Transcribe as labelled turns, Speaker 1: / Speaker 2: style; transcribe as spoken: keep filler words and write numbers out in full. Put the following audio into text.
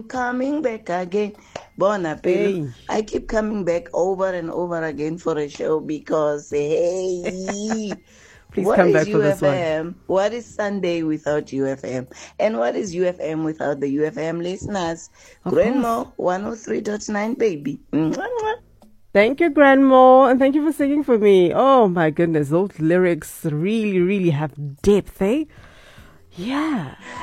Speaker 1: Coming back again. Bona Pelo.
Speaker 2: Hey.
Speaker 1: I keep coming back over and over again for a show because, hey,
Speaker 2: Please
Speaker 1: what
Speaker 2: come
Speaker 1: is
Speaker 2: back for this one.
Speaker 1: U F M? What is Sunday without U F M? And what is U F M without the U F M listeners?
Speaker 2: Of
Speaker 1: Grandma
Speaker 2: course.
Speaker 1: one oh three point nine, baby. Mwah, mwah.
Speaker 2: Thank you, Grandma, and thank you for singing for me. Oh my goodness, those lyrics really, really have depth, eh? Yeah.